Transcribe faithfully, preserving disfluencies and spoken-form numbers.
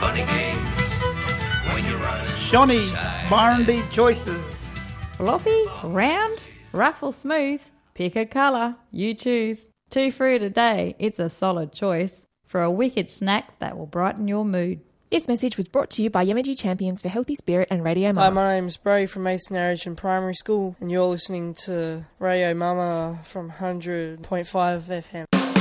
funny games when you're running. Shawnee's Barndy Choices. Floppy, round, rough or smooth, pick a colour, you choose. Two fruit a day, it's a solid choice for a wicked snack that will brighten your mood. This message was brought to you by Yamaji Champions for Healthy Spirit and Radio Mama. Hi, my name's Bray from Mason Arrington Primary School, and you're listening to Radio Mama from one hundred point five F M.